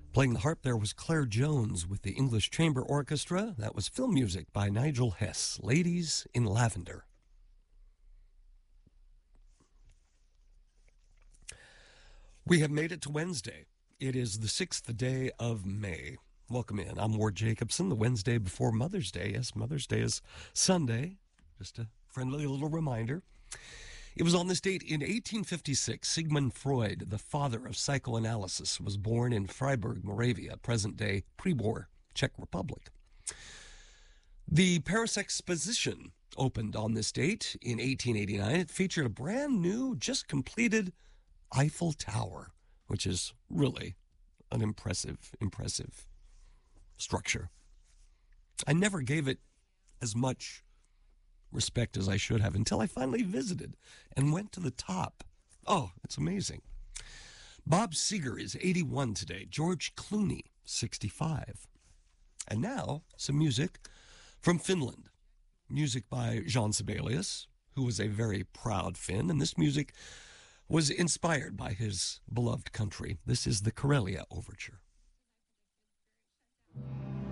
Playing the harp there was Claire Jones with the English Chamber Orchestra. That was film music by Nigel Hess, Ladies in Lavender. We have made it to Wednesday. It is the 6th day of May. Welcome in. I'm Ward Jacobson, the Wednesday before Mother's Day. Yes, Mother's Day is Sunday. Just a friendly little reminder. It was on this date in 1856, Sigmund Freud, the father of psychoanalysis, was born in Freiburg, Moravia, present-day pre-war Czech Republic. The Paris Exposition opened on this date in 1889. It featured a brand new, just completed Eiffel Tower, which is really an impressive structure. I never gave it as much respect as I should have until I finally visited and went to the top. Oh, it's amazing. Bob Seger is 81 today. George Clooney, 65. And now, some music from Finland. Music by Jean Sibelius, who was a very proud Finn, and this music was inspired by his beloved country. This is the Karelia Overture.